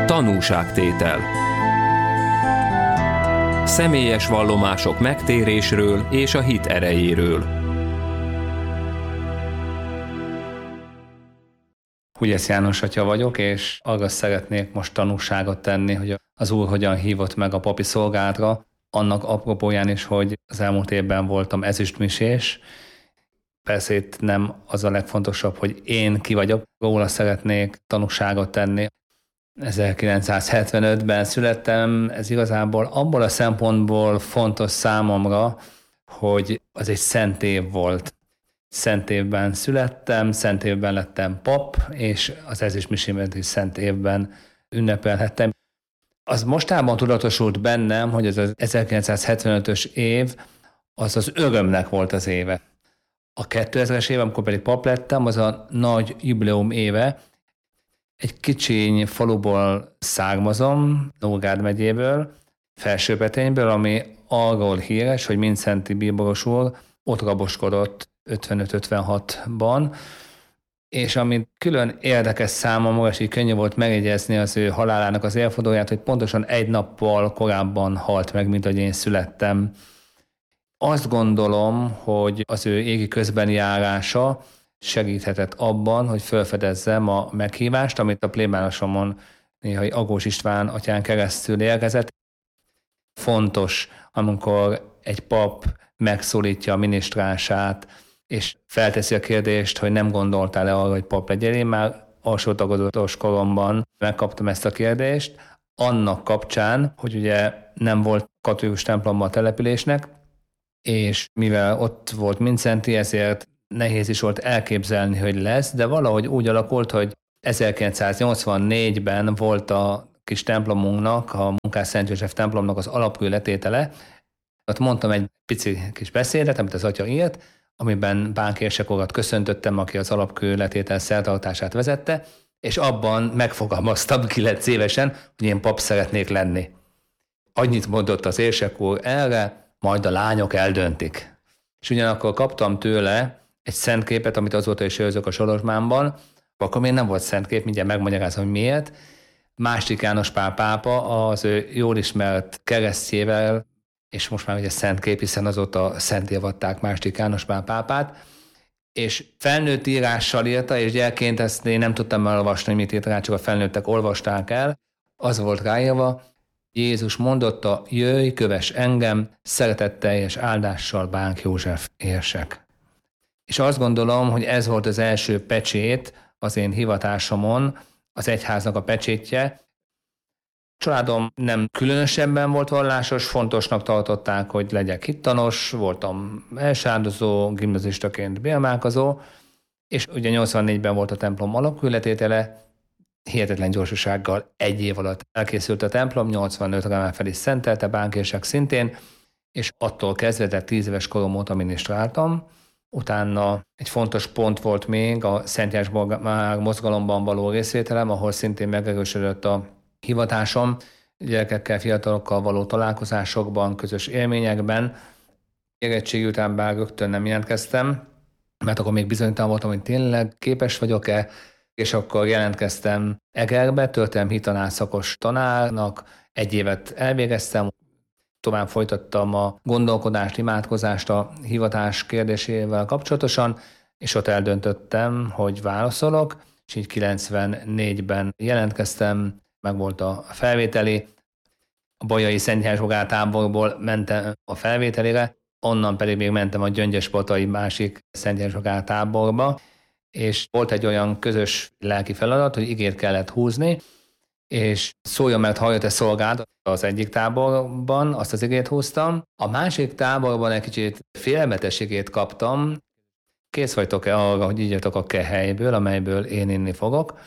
Tanúságtétel. Személyes vallomások megtérésről és a hit erejéről. Hugyesz János atya vagyok, és arra szeretnék most tanúságot tenni, hogy az Úr hogyan hívott meg a papi szolgálatra, annak apropóján is, hogy az elmúlt évben voltam ezüstmisés. Persze itt nem az a legfontosabb, hogy én ki vagyok, róla szeretnék tanúságot tenni. 1975-ben születtem, ez igazából abból a szempontból fontos számomra, hogy az egy szent év volt. Szent évben születtem, szent évben lettem pap, és az ezüstmisémet is szent évben ünnepelhettem. Az mostában tudatosult bennem, hogy ez az 1975-ös év, az örömnek volt az éve. A 2000-es év, amikor pedig pap lettem, az a nagy jubileum éve. Egy kicsiny faluból származom, Nógrád megyéből, Felsőbetényből, ami arról híres, hogy Mindszenty bíboros úr ott raboskodott 55-56-ban, és ami külön érdekes számomra, és így könnyű volt megjegyezni az ő halálának az évfordulóját, hogy pontosan egy nappal korábban halt meg, mint hogy én születtem. Azt gondolom, hogy az ő égi közbeni járása segíthetett abban, hogy felfedezzem a meghívást, amit a plébánosomon néhai Agós István atyán keresztül érkezett. Fontos, amikor egy pap megszólítja a minisztránsát, és felteszi a kérdést, hogy nem gondoltál-e arra, hogy pap legyél. Én már alsó tagozatos koromban megkaptam ezt a kérdést, annak kapcsán, hogy ugye nem volt katolikus templomban a településnek, és mivel ott volt Mindszenty, ezért nehéz is volt elképzelni, hogy lesz, de valahogy úgy alakult, hogy 1984-ben volt a kis templomunknak, a Munkás Szent József templomnak az alapkőletétele. Ott mondtam egy pici kis beszédet, amit az atya írt, amiben Bánk Érsek urat köszöntöttem, aki az alapkőletétel szertartását vezette, és abban megfogalmaztam 9 évesen, hogy én pap szeretnék lenni. Annyit mondott az Érsek úr erre, majd a lányok eldöntik. És ugyanakkor kaptam tőle egy szentképet, amit azóta is őrzök a Sorosmánban, akkor még nem volt szentkép, mindjárt megmagyarázom, hogy miért. Második János Pál pápa az ő jól ismert keresztjével, és most már ugye szentkép, hiszen azóta szentté avatták második János Pál pápát, és felnőtt írással írta, és gyerekként ezt én nem tudtam elolvasni, hogy mit írt rá, csak a felnőttek olvasták el. Az volt ráírva: Jézus mondotta, jöjj, kövess engem, szeretetteljes áldással Bánk József érsek. És azt gondolom, hogy ez volt az első pecsét az én hivatásomon, az egyháznak a pecsétje. A családom nem különösebben volt vallásos, fontosnak tartották, hogy legyek hittanos, voltam elsárdozó, gimnazistaként bélmálkozó, és ugye 84-ben volt a templom alapkőletétele, hihetetlen gyorsasággal egy év alatt elkészült a templom, 85-re már fel is szentelte, Bánk Érsek szintén, és attól kezdve 10 éves korom óta minisztráltam. Utána egy fontos pont volt még a Szent János mozgalomban való részvételem, ahol szintén megerősödött a hivatásom, gyerekekkel, fiatalokkal való találkozásokban, közös élményekben. Érettségi után bár rögtön nem jelentkeztem, mert akkor még bizonytalan voltam, hogy tényleg képes vagyok-e, és akkor jelentkeztem Egerbe, történelmi hittanárszakos tanárnak, 1 évet elvégeztem, tovább folytattam a gondolkodást, imádkozást a hivatás kérdésével kapcsolatosan, és ott eldöntöttem, hogy válaszolok, és így 94-ben jelentkeztem, meg volt a felvételi, a Bajai Szent János táborból mentem a felvételire, onnan pedig még mentem a Gyöngyöspatai másik Szent János táborba, és volt egy olyan közös lelki feladat, hogy igét kellett húzni, és szóljon, mert hallja-e szolgád, az egyik táborban azt az igét húztam. A másik táborban egy kicsit félelmetes igét kaptam. Kész vagytok-e arra, hogy igyatok a kehelyből, amelyből én inni fogok?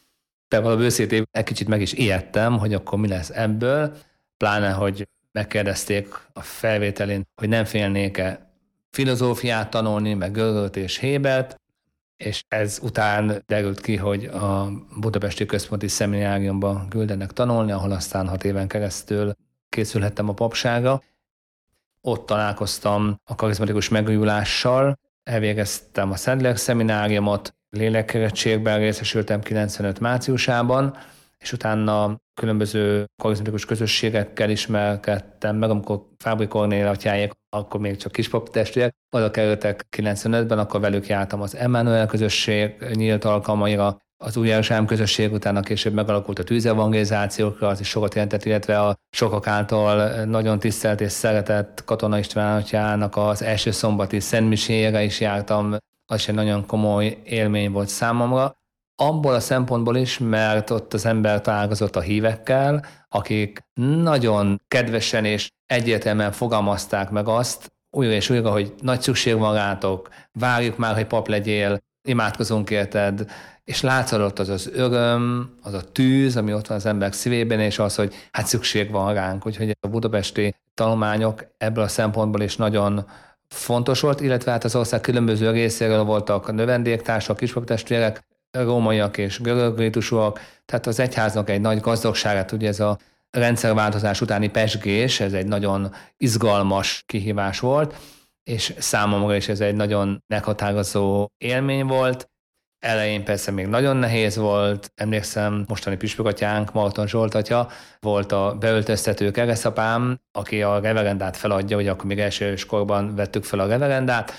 De valami őszintén egy kicsit meg is ijedtem, hogy akkor mi lesz ebből, pláne, hogy megkérdezték a felvételén, hogy nem félnék-e filozófiát tanulni, meg Görögöt és Hébert, és ez után derült ki, hogy a Budapesti Központi Szemináriumba küldenek tanulni, ahol aztán 6 éven keresztül készülhettem a papságra. Ott találkoztam a karizmatikus megújulással, elvégeztem a Szentlélek szemináriumot, lélekkeretségben részesültem 95 márciusában, és utána különböző karizmatikus közösségekkel ismerkedtem meg, amikor Fábri Kornél atyáék, akkor még csak kispap testvérek, oda kerültek 95-ben, akkor velük jártam az Emmanuel közösség nyílt alkalmaira, az Új Jeruzsálem közösség, utána később megalakult a tűzevangelizációkra, az is sokat jelentett, illetve a sokak által nagyon tisztelt és szeretett Katona István atyának az első szombati szentmiséjére is jártam, az is egy nagyon komoly élmény volt számomra. Abból a szempontból is, mert ott az ember találkozott a hívekkel, akik nagyon kedvesen és egyértelműen fogalmazták meg azt újra és újra, hogy nagy szükség van rátok, várjuk már, hogy pap legyél, imádkozunk érted, és látszott az az öröm, az a tűz, ami ott van az emberek szívében, és az, hogy hát szükség van ránk. Úgyhogy a budapesti tanulmányok ebből a szempontból is nagyon fontos volt, illetve hát az ország különböző részéről voltak növendéktársak, kispaptestvérek, rómaiak és görög ritusúak, tehát az egyháznak egy nagy gazdagságát, ugye ez a rendszerváltozás utáni pezsgés, ez egy nagyon izgalmas kihívás volt, és számomra is ez egy nagyon meghatározó élmény volt. Elején persze még nagyon nehéz volt, emlékszem, mostani püspökatyánk, Marton Zsolt atya, volt a beöltöztető keresztapám, aki a reverendát feladja, ugye akkor még elsőskorban vettük fel a reverendát,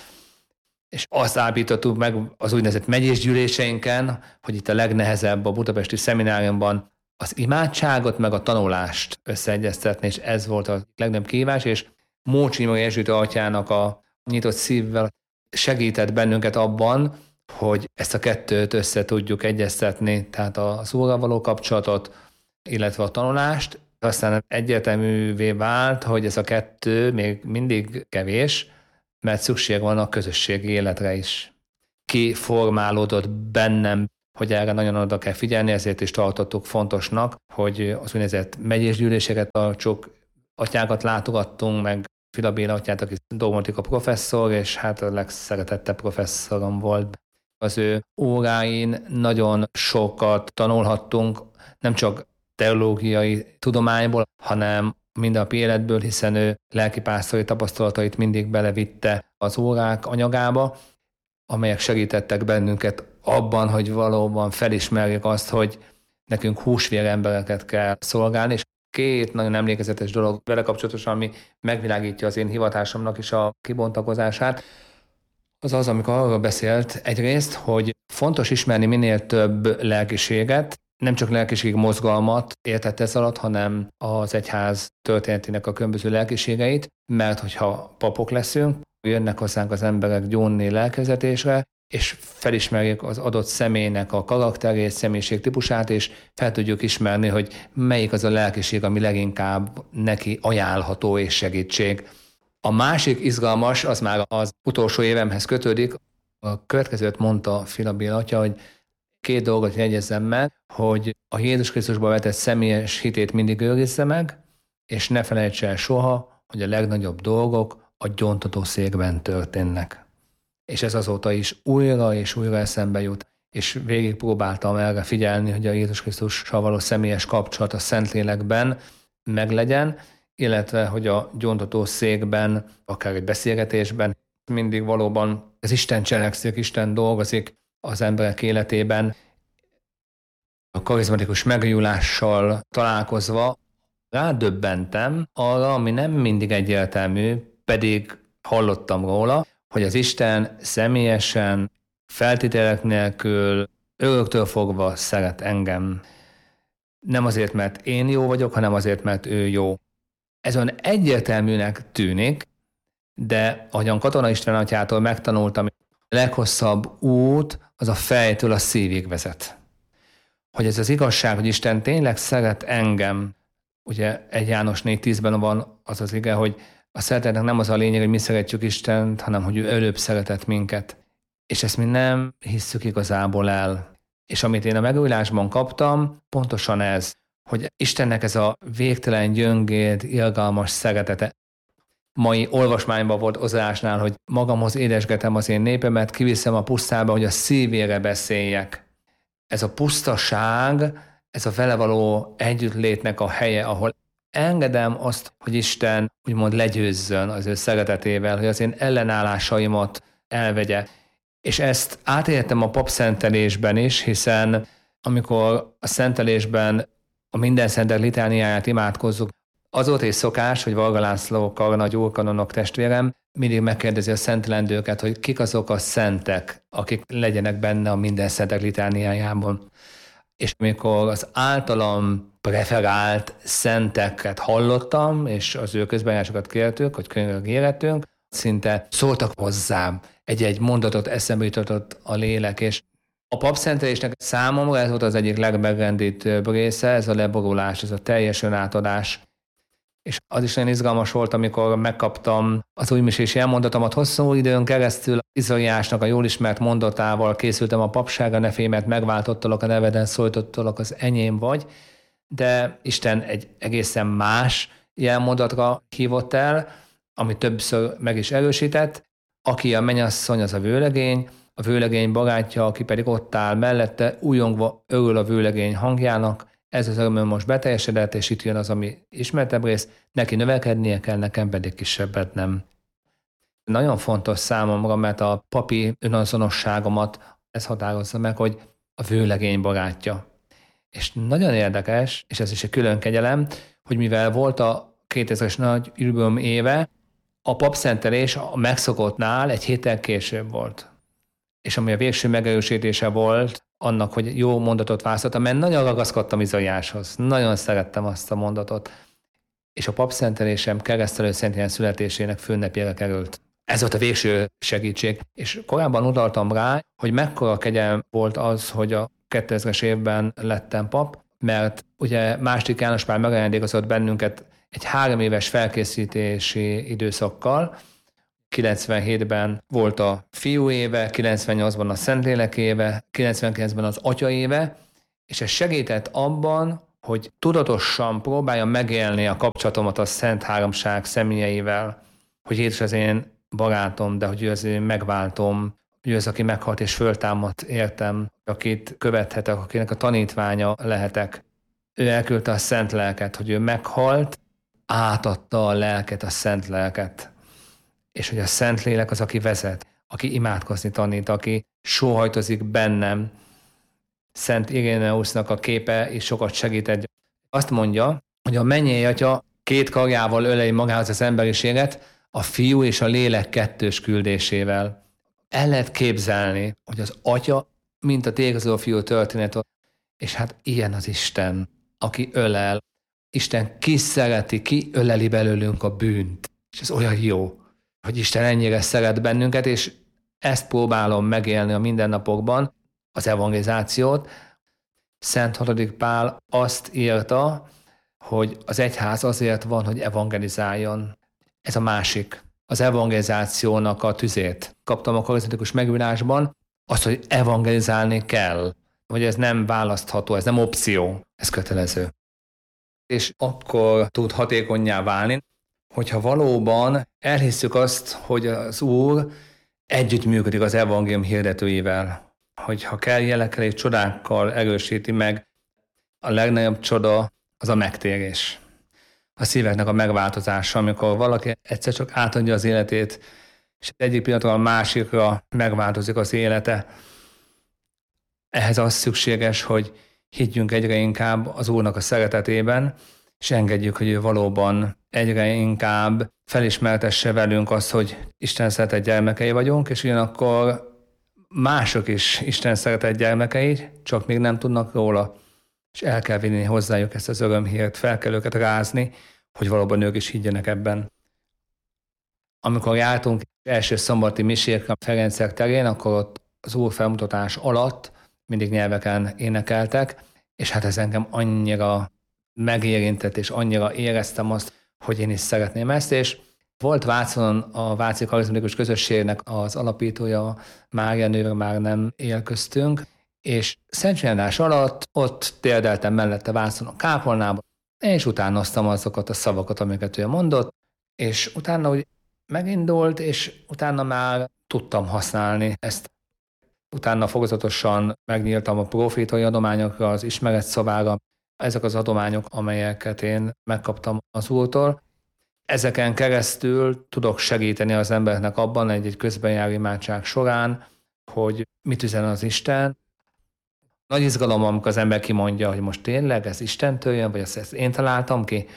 és azt állítottuk meg az úgynevezett megyés gyűléseinken, hogy itt a legnehezebb a budapesti szemináriumban az imádságot meg a tanulást összeegyeztetni, és ez volt a legnagyobb kihívás, és Mócsi Imre Jezsuita atyának a nyitott szívvel segített bennünket abban, hogy ezt a kettőt össze tudjuk egyeztetni, tehát az Úrral való kapcsolatot, illetve a tanulást. Aztán egyértelművé vált, hogy ez a kettő még mindig kevés, mert szükség van a közösségi életre is. Kiformálódott bennem, hogy erre nagyon oda kell figyelni, ezért is tartottuk fontosnak, hogy az úgynevezett megyésgyűléseket tartsuk, atyákat látogattunk, meg Fila Béla atyát, aki dogmatika professzor, és hát a legszeretettebb professzorom volt. Az ő óráin nagyon sokat tanulhattunk, nem csak teológiai tudományból, hanem mindennapi életből, hiszen ő lelkipásztori tapasztalatait mindig belevitte az órák anyagába, amelyek segítettek bennünket abban, hogy valóban felismerjük azt, hogy nekünk húsvér embereket kell szolgálni, és két nagyon emlékezetes dolog vele kapcsolatosan, ami megvilágítja az én hivatásomnak is a kibontakozását, az, amikor arról beszélt egyrészt, hogy fontos ismerni minél több lelkiséget, nem csak lelkiség mozgalmat értett ez alatt, hanem az egyház történetének a különböző lelkiségeit, mert hogyha papok leszünk, jönnek hozzánk az emberek gyónni lelkezetésre, és felismerjük az adott személynek a karakterét, személyiség típusát, és fel tudjuk ismerni, hogy melyik az a lelkiség, ami leginkább neki ajánlható és segítség. A másik izgalmas, az már az utolsó évemhez kötődik. A következőt mondta Fila Béla atya, hogy két dolgot jegyezzem meg, hogy a Jézus Krisztusba vetett személyes hitét mindig őrizze meg, és ne felejts el soha, hogy a legnagyobb dolgok a gyóntatószékben történnek. És ez azóta is újra és újra eszembe jut, és végig próbáltam erre figyelni, hogy a Jézus Krisztussal való személyes kapcsolat a Szentlélekben meglegyen, illetve hogy a gyóntatószékben, akár egy beszélgetésben mindig valóban az Isten cselekszik, Isten dolgozik az emberek életében. A karizmatikus megújulással találkozva rádöbbentem arra, ami nem mindig egyértelmű, pedig hallottam róla, hogy az Isten személyesen, feltételek nélkül, öröktől fogva szeret engem. Nem azért, mert én jó vagyok, hanem azért, mert ő jó. Ez olyan egyértelműnek tűnik, de ahogyan Katona István atyától megtanultam, a leghosszabb út az a fejtől a szívig vezet. Hogy ez az igazság, hogy Isten tényleg szeret engem, ugye 1 János 4:10-ben van az az ige, hogy a szeretetnek nem az a lényeg, hogy mi szeretjük Istent, hanem hogy ő előbb szeretett minket. És ezt mi nem hisszük igazából el. És amit én a megújulásban kaptam, pontosan ez, hogy Istennek ez a végtelen gyöngéd, irgalmas szeretete. Mai olvasmányban volt Ozeásnál, hogy magamhoz édesgetem az én népemet, kiviszem a pusztába, hogy a szívére beszéljek. Ez a pusztaság, ez a vele való együttlétnek a helye, ahol engedem azt, hogy Isten úgymond legyőzzön az ő szeretetével, hogy az én ellenállásaimat elvegye. És ezt átéltem a papszentelésben is, hiszen amikor a szentelésben a minden szentek litániáját imádkozzuk. Azóta is szokás, hogy Varga László karnagy úrkanonok testvérem mindig megkérdezi a szentlendőket, hogy kik azok a szentek, akik legyenek benne a minden szentek litániájában. És amikor az általam preferált szenteket hallottam, és az ő közbenjárásokat kértük, hogy könyvek érettünk, szinte szóltak hozzám, egy-egy mondatot eszembe jutott a lélek, és a papszentelésnek számomra ez volt az egyik legmegrendítőbb része, ez a leborulás, ez a teljes önátadás. És az is nagyon izgalmas volt, amikor megkaptam az újmisés elmondatomat hosszú időn keresztül Izaiásnak a jól ismert mondatával készültem a papsága, ne félj, mert megváltottalak a neveden, szóltottalak, az enyém vagy, de Isten egy egészen más jelmondatra hívott el, ami többször meg is erősített. Aki a mennyasszony, az a vőlegény barátja, aki pedig ott áll mellette, újongva örül a vőlegény hangjának. Ez az örömöm most beteljesedett, és itt jön az, ami ismertebb rész, neki növekednie kell, nekem pedig kisebbet nem. Nagyon fontos számomra, mert a papi önazonosságomat ez határozza meg, hogy a vőlegény barátja. És nagyon érdekes, és ez is egy külön kegyelem, hogy mivel volt a 2000-es nagy ürböm éve, a papszentelés a megszokottnál egy héttel később volt. És ami a végső megerősítése volt annak, hogy jó mondatot választottam, mert nagyon ragaszkodtam Izaiáshoz. Nagyon szerettem azt a mondatot. És a papszentelésem keresztelő Szentjelent születésének főnapjára került. Ez volt a végső segítség. És korábban utaltam rá, hogy mekkora kegyelem volt az, hogy a 2000-es évben lettem pap, mert ugye II. János Pál megajándékozott bennünket egy 3 éves felkészítési időszakkal. 97-ben volt a fiú éve, 98-ban a Szentlélek éve, 99-ben az Atya éve, és ez segített abban, hogy tudatosan próbáljam megélni a kapcsolatomat a Szent Háromság személyeivel, hogy Jézus az én barátom, de hogy ő az én megváltom, ő az, aki meghalt és föltámadt értem, akit követhetek, akinek a tanítványa lehetek. Ő elküldte a Szent Lelket, hogy ő meghalt, átadta a lelket, a Szent Lelket. És hogy a Szentlélek az, aki vezet, aki imádkozni tanít, aki sóhajtozik bennem. Szent Iréneusznak a képe is sokat segített. Azt mondja, hogy a mennyei Atya 2 karjával öleli magához az emberiséget, a Fiú és a Lélek 2 küldésével. El lehet képzelni, hogy az Atya, mint a tégező fiú történet, és hát ilyen az Isten, aki ölel. Isten kiszereti, ki öleli belőlünk a bűnt. És ez olyan jó, hogy Isten ennyire szeret bennünket, és ezt próbálom megélni a mindennapokban, az evangelizációt. Szent 6. Pál azt írta, hogy az egyház azért van, hogy evangelizáljon. Ez a másik, az evangelizációnak a tüzét. Kaptam a karizmatikus megújulásban azt, hogy evangelizálni kell, hogy ez nem választható, ez nem opció, ez kötelező. És akkor tud hatékonnyá válni, hogyha valóban elhisszük azt, hogy az Úr együttműködik az evangélium hirdetőivel, hogyha kell jelekkel és csodákkal erősíti meg, a legnagyobb csoda az a megtérés. A szíveknek a megváltozása, amikor valaki egyszer csak átadja az életét, és egyik pillanatról a másikra megváltozik az élete. Ehhez az szükséges, hogy higgyünk egyre inkább az Úrnak a szeretetében, és engedjük, hogy ő valóban egyre inkább felismertesse velünk azt, hogy Isten szeretett gyermekei vagyunk, és ugyanakkor mások is Isten szeretett gyermekei, csak még nem tudnak róla, és el kell vinni hozzájuk ezt az örömhírt, fel kell őket rázni, hogy valóban ők is higgyenek ebben. Amikor jártunk első szombati misékre a Ferencek terén, akkor ott az Úr felmutatás alatt mindig nyelveken énekeltek, és hát ez engem annyira megérintett, és annyira éreztem azt, hogy én is szeretném ezt, és volt Vácon a Váci Karizmatikus Közösségnek az alapítója, Mária nőre már nem él köztünk, és szentségjárdás alatt ott térdeltem mellette Vácon a kápolnában, és utánoztam azokat a szavakat, amiket ő mondott, és utána úgy megindult, és utána már tudtam használni ezt. Utána fokozatosan megnyíltam a profétai adományokra, az ismeret szavára. Ezek az adományok, amelyeket én megkaptam az Úrtól. Ezeken keresztül tudok segíteni az embernek abban egy közbenjáró imádság során, hogy mit üzen az Isten. Nagy izgalom, amikor az ember kimondja, hogy most tényleg ez Istentől jön, vagy ezt én találtam ki.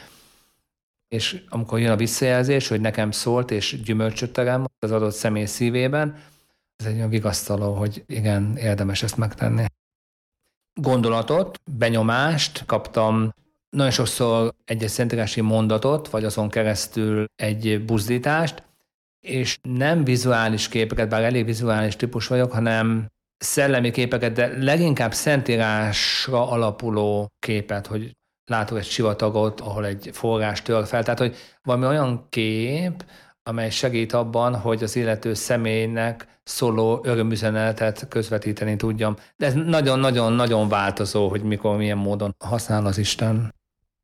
És amikor jön a visszajelzés, hogy nekem szólt, és gyümölcsöt terem az adott személy szívében, ez egy olyan vigasztaló, hogy igen, érdemes ezt megtenni. Gondolatot, benyomást kaptam, nagyon sokszor egy szentírási mondatot, vagy azon keresztül egy buzdítást, és nem vizuális képeket, bár elég vizuális típus vagyok, hanem szellemi képeket, de leginkább szentírásra alapuló képet, hogy látok egy sivatagot, ahol egy forrás tör fel. Tehát, hogy valami olyan kép, amely segít abban, hogy az illető személynek szóló örömüzenetet közvetíteni tudjam. De ez nagyon-nagyon-nagyon változó, hogy mikor, milyen módon használ az Isten.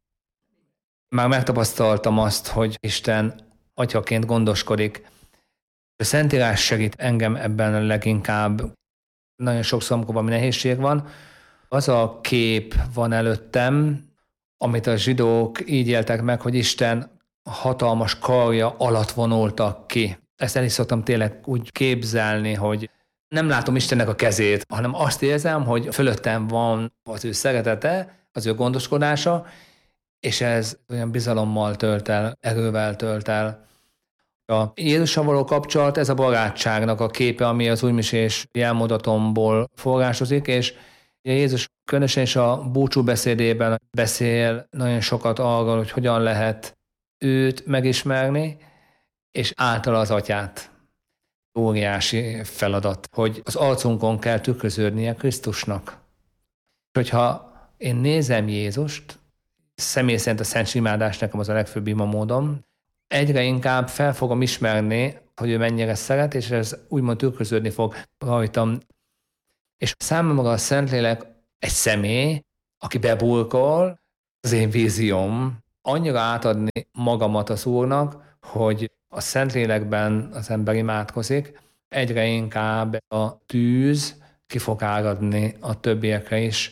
Már megtapasztaltam azt, hogy Isten atyaként gondoskodik. A Szentírás segít engem ebben leginkább. Nagyon sokszor, amikor valami nehézség van, az a kép van előttem, amit a zsidók így éltek meg, hogy Isten hatalmas karja alatt vonultak ki. Ezt el is szoktam tényleg úgy képzelni, hogy nem látom Istennek a kezét, hanem azt érzem, hogy fölöttem van az ő szeretete, az ő gondoskodása, és ez olyan bizalommal tölt el, erővel tölt el. A Jézussal való kapcsolat, ez a barátságnak a képe, ami az újmisés jelmondatomból forrásozik, és Jézus különösen is a búcsú beszédében beszél nagyon sokat arról, hogy hogyan lehet őt megismerni, és általa az atyát. Óriási feladat, hogy az arcunkon kell tükröződnie Krisztusnak. Hogyha én nézem Jézust, személy szerint a szent imádás nekem az a legfőbb imamódom, egyre inkább fel fogom ismerni, hogy ő mennyire szeret, és ez úgymond tükröződni fog rajtam. És számomra a Szentlélek egy személy, aki beburkol, az én vízióm, annyira átadni magamat az Úrnak, hogy a Szentlélekben az ember imádkozik, egyre inkább a tűz ki fog áradni a többiekre is.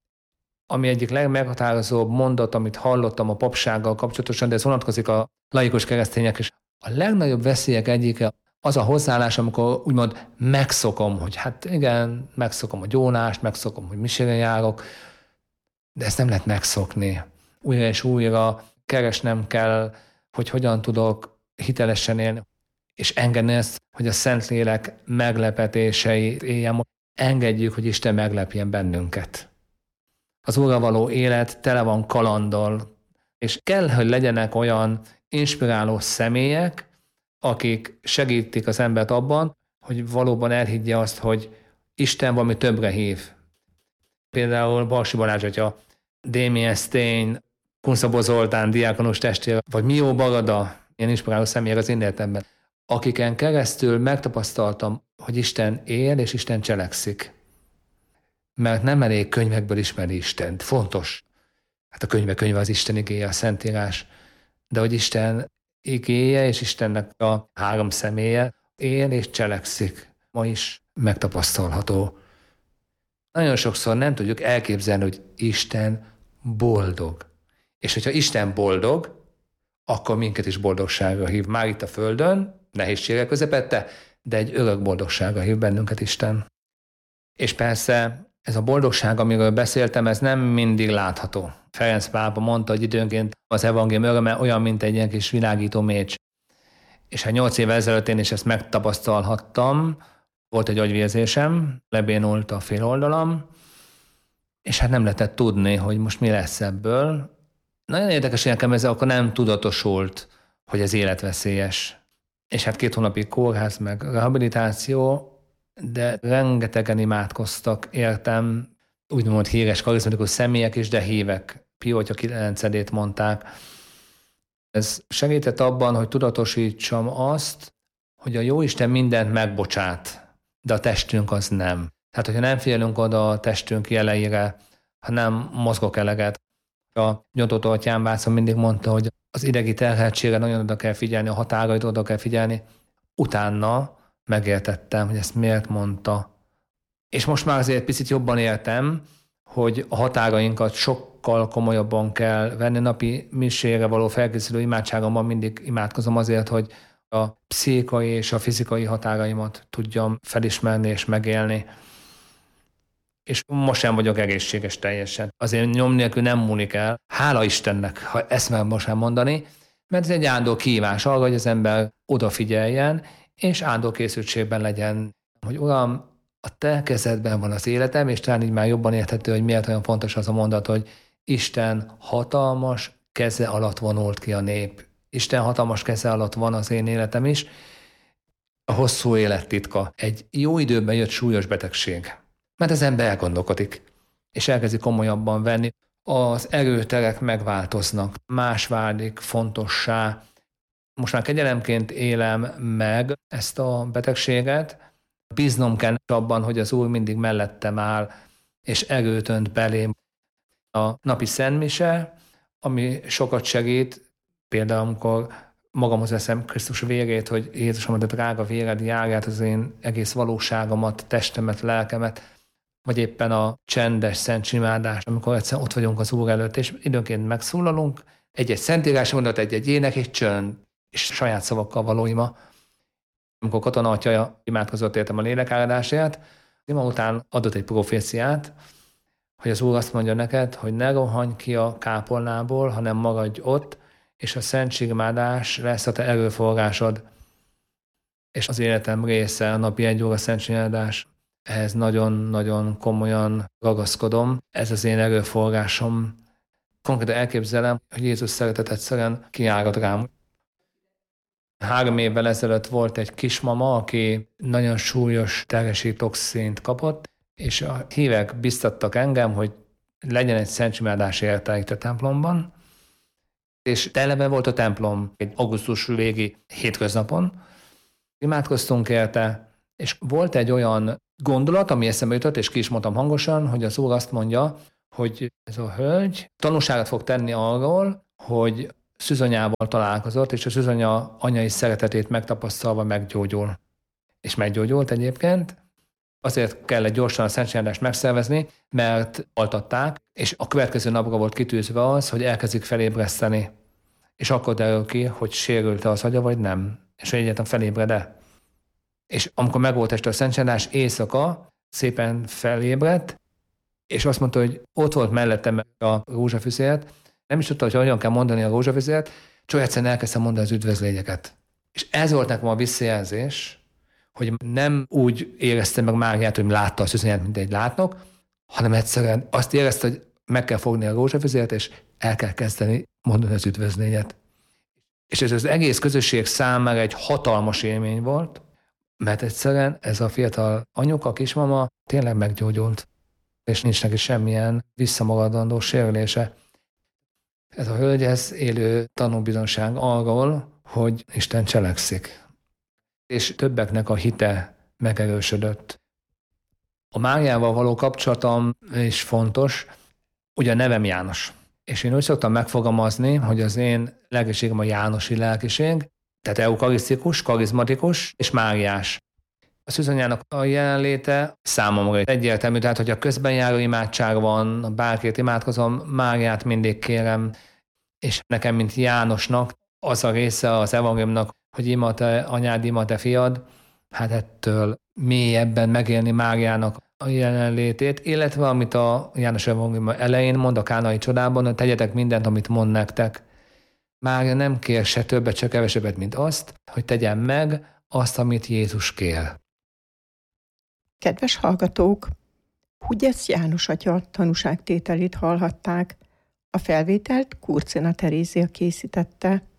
Ami egyik legmeghatározóbb mondat, amit hallottam a papsággal kapcsolatosan, de ez vonatkozik a laikus keresztények is. A legnagyobb veszélyek egyike az a hozzáállás, amikor úgymond megszokom, hogy hát igen, megszokom a gyónást, megszokom, hogy misére járok, de ezt nem lehet megszokni. Újra és újra keresnem kell, hogy hogyan tudok hitelesen élni, és engedni ezt, hogy a Szentlélek meglepetéseit éljem, engedjük, hogy Isten meglepjen bennünket. Az Úrral való élet tele van kalanddal, és kell, hogy legyenek olyan inspiráló személyek, akik segítik az embert abban, hogy valóban elhiggye azt, hogy Isten valami többre hív. Például Balsi Balázs atya, Démien Sztény, Kunszabó Zoltán, diákonus testvér, vagy Mió Barada, ilyen inspiráló személyek az én életemben, akiken keresztül megtapasztaltam, hogy Isten él és Isten cselekszik. Mert nem elég könyvekből ismerni Istent. Fontos. Hát a könyve az Isten igéje, a Szentírás. De hogy Isten igéje és Istennek a három személye él és cselekszik. Ma is megtapasztalható. Nagyon sokszor nem tudjuk elképzelni, hogy Isten boldog. És hogyha Isten boldog, akkor minket is boldogságra hív. Már itt a Földön, nehézségek közepette, de egy örök boldogságra hív bennünket Isten. És persze ez a boldogság, amiről beszéltem, ez nem mindig látható. Ferenc pápa mondta, hogy időnként az evangélium öröme olyan, mint egy ilyen kis világító mécs. És hát 8 évvel ezelőtt én is ezt megtapasztalhattam. Volt egy agyvérzésem, lebénult a féloldalam, és hát nem lehetett tudni, hogy most mi lesz ebből. Nagyon érdekes, hogy nekem ez akkor nem tudatosult, hogy ez életveszélyes. És hát 2 hónapig kórház, meg rehabilitáció, de rengetegen imádkoztak, értem, úgymond híres, karizmatikus személyek is, de hívek. Pio atya 9-edét mondták. Ez segített abban, hogy tudatosítsam azt, hogy a Jóisten mindent megbocsát, de a testünk az nem. Tehát, hogyha nem figyelünk oda a testünk jeleire, ha nem mozgok eleget. A Nyomtotó atyám Vácon mindig mondta, hogy az idegi terheltségre nagyon oda kell figyelni, a határaidra oda kell figyelni. Utána megértettem, hogy ezt miért mondta. És most már azért picit jobban értem, hogy a határainkat sokkal komolyabban kell venni. Napi misére való felkészülő imádságomban mindig imádkozom azért, hogy a pszichikai és a fizikai határaimat tudjam felismerni és megélni. és most sem vagyok egészséges teljesen. Azért nyom nélkül nem múlik el. Hála Istennek, ha ezt meg most mondani, mert ez egy áldó kihívás arra, hogy az ember odafigyeljen, és áldó készültségben legyen, hogy Uram, a te kezedben van az életem, és talán így már jobban érthető, hogy miért olyan fontos az a mondat, hogy Isten hatalmas keze alatt vonult ki a nép. Isten hatalmas keze alatt van az én életem is. A hosszú élet titka. Egy jó időben jött súlyos betegség. Mert az ember elgondolkodik, és elkezdi komolyabban venni. Az erőterek megváltoznak, más válik fontossá. Most már kegyelemként élem meg ezt a betegséget. Bíznom kell abban, hogy az Úr mindig mellettem áll, és erőt önt belém. A napi szentmise, ami sokat segít, például amikor magamhoz veszem Krisztus vérét, hogy Jézusom, a drága véred járját az én egész valóságomat, testemet, lelkemet, vagy éppen a csendes szentimádás, amikor egyszerűen ott vagyunk az Úr előtt, és időnként megszólalunk, egy-egy szentírás mondat, egy-egy ének, egy csönd, és saját szavakkal való ima. Amikor Katona atya imádkozott értem a lélekáradásért, ima után adott egy proféciát, hogy az Úr azt mondja neked, hogy ne rohanj ki a kápolnából, hanem maradj ott, és a szentségimádás lesz a te erőforrásod. És az életem része a napi 1 óra szentségimádás. Ehhez nagyon-nagyon komolyan ragaszkodom. Ez az én erőforrásom. Konkrétan elképzelem, hogy Jézus szeretet egyszerűen kiárad rám. 3 évvel ezelőtt volt egy kismama, aki nagyon súlyos terhesi toxint kapott, és a hívek biztattak engem, hogy legyen egy szentségimádás érte itt a templomban, és televe volt a templom egy augusztus végi hétköznapon. Imádkoztunk érte, és volt egy olyan gondolat, ami eszembe jutott, és ki is mondtam hangosan, hogy az Úr azt mondja, hogy ez a hölgy tanúságot fog tenni arról, hogy szűzanyával találkozott, és a szűzanya anyai szeretetét megtapasztalva meggyógyul. És meggyógyult egyébként. Azért kellett gyorsan a szentségimádást megszervezni, mert altatták, és a következő napra volt kitűzve az, hogy elkezdik felébreszteni. És akkor derül ki, hogy sérült-e az agya, vagy nem. És hogy egyáltalán felébred-e. És amikor megvolt este a szentségimadás, éjszaka szépen felébredt, és azt mondta, hogy ott volt mellettem a rózsafüzért, nem is tudta, hogy hogyan kell mondani a rózsafüzért, csak egyszerűen elkezdtem mondani az üdvözlényeket. És ez volt nekem a visszajelzés, hogy nem úgy érezte meg Máriát, hogy látta a szűzanyát, mint egy látnok, hanem egyszerűen azt érezte, hogy meg kell fogni a rózsafüzért, és el kell kezdeni mondani az üdvözlényet. És ez az egész közösség számára egy hatalmas élmény volt, mert egyszerűen ez a fiatal anyuka, kismama tényleg meggyógyult, és nincs neki semmilyen visszamaradandó sérülése. Ez a hölgy, ez élő tanúbizonyság arról, hogy Isten cselekszik. És többeknek a hite megerősödött. A Máriával való kapcsolatom is fontos, ugye a nevem János. És én úgy szoktam megfogalmazni, hogy az én lelkiségem a jánosi lelkiség, tehát eukarisztikus, karizmatikus és máriás. A szűzanyának a jelenléte számomra egyértelmű, tehát hogyha közben járó imádság van, bárkit imádkozom, Máriát mindig kérem, és nekem, mint Jánosnak, az a része az evangéliumnak, hogy ima te anyád, ima te fiad, hát ettől mélyebben megélni Máriának a jelenlétét, illetve amit a János evangélium elején mond a kánai csodában, hogy tegyetek mindent, amit mond nektek. Mária nem kér se többet, se kevesebbet, mint azt, hogy tegyen meg azt, amit Jézus kér. Kedves hallgatók! Hugyesz János atya tanúságtételét hallhatták. A felvételt Kurcina Terézia készítette.